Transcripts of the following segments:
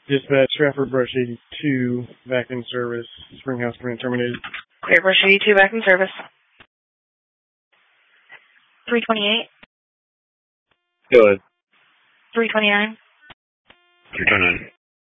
Dispatch, Stratford Brush 82, back in service. Springhouse command terminated. Clear, Brush 82, back in service. 328. Go ahead. 329. 329.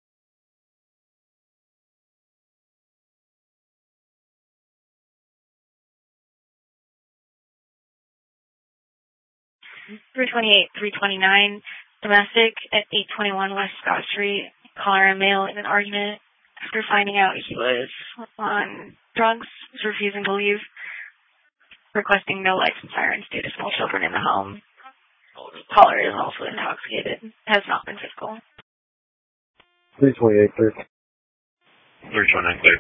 328, 329, domestic at 821 West Scott Street. Caller and male in an argument. After finding out he was on drugs, was refusing to leave, requesting no lights and sirens due to small children in the home. Caller is also intoxicated. Has not been physical. 328, clear. 329, clear.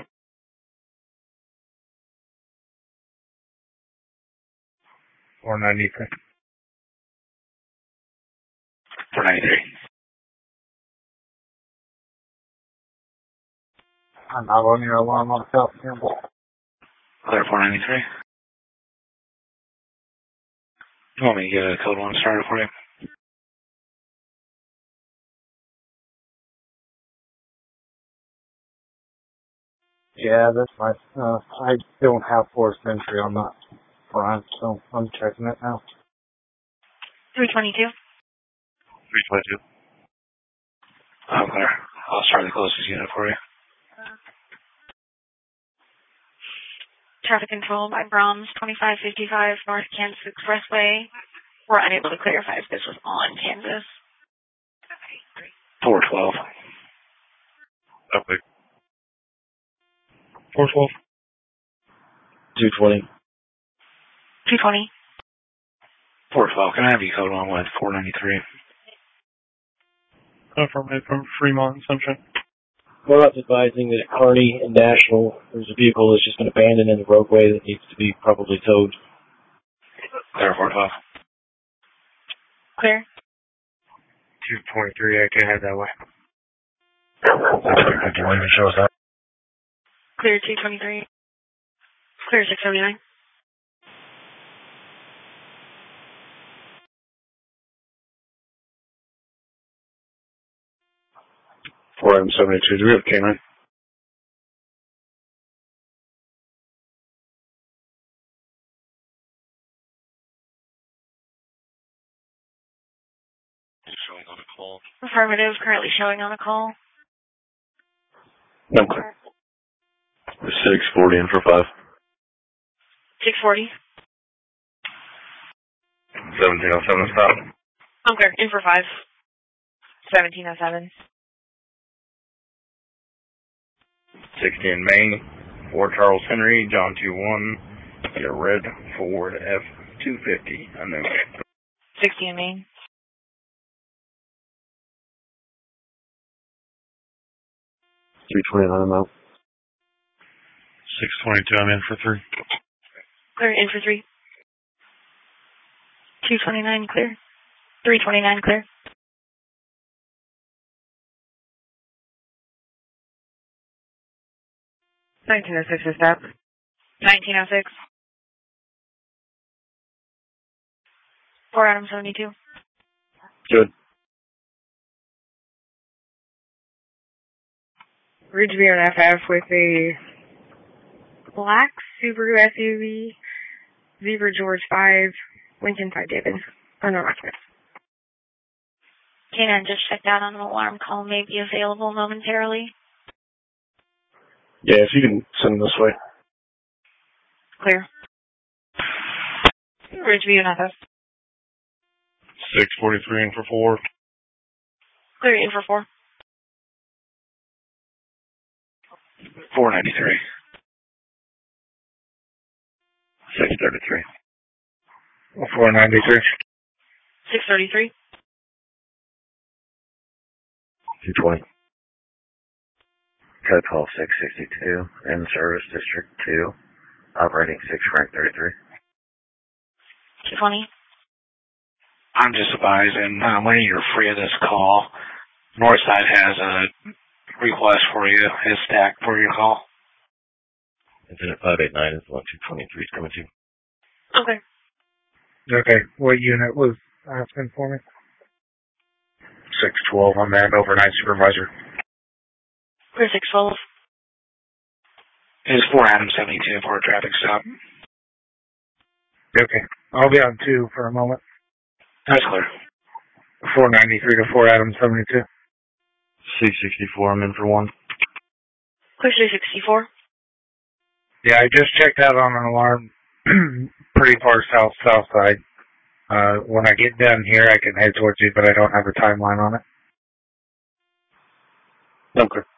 493. 493. I'm not on your alarm on South Campbell. Clear, 493. You want me to get a code 1 started for you? Yeah, that's my, I don't have forced entry on that front, so I'm checking it now. 322. 322. I'm clear. I'll start the closest unit for you. Traffic control by Brahms, 2555 North Kansas Expressway. We're unable to clarify if this was on Kansas. 412. Okay. 412. 220. 220. 412. Can I have you code 1 with 493? Affirmative from Fremont, Sunshine. We're not advising that at Kearney and National, there's a vehicle that's just been abandoned in the roadway that needs to be probably towed. Clear, 412. Clear. 223, I can't have that way. Do you want to show us that? Clear, 223. Clear, 679. 472, do we have a K9? Showing on a call. Affirmative, currently showing on a call. No, clear. 640 in for 5. 640. 1707 stop. I'm clear, in for 5. 1707. 60 in Maine. 4 Charles Henry, John 21. Get a red Ford F-250. I know. 60 in Maine. 329, I'm out. 622, I'm in for 3. Clear, in for 3. 229, clear. 329, clear. 1906 is stop. 1906. 4 Adam 72. Good. Ridgeview and FF with a black Subaru SUV, Zebra George 5, Lincoln 5 David. Oh, no, not K9 just checked out on an alarm call, may be available momentarily. Yeah, if you can send them this way. Clear. Ridgeview and FF. 643 in for 4. Clear, in for 4. 493. 633. 493. 633. 220. Code 12662 in service district 2, operating 6 rank 33. 220. I'm just advising when you're free of this call, Northside has a request for you, his stack for your call. Incident 589 is the one 223 is coming to. Okay. Okay, what unit was asking for me? 612 on that overnight supervisor. Clear 612. It's 4 Adam 72 for a traffic stop. Okay. I'll be on 2 for a moment. That's clear. 493 to 4 Adam 72. C64, I'm in for 1. Clear 364. Yeah, I just checked out on an alarm pretty far south side. When I get done here, I can head towards you, but I don't have a timeline on it. I'm clear.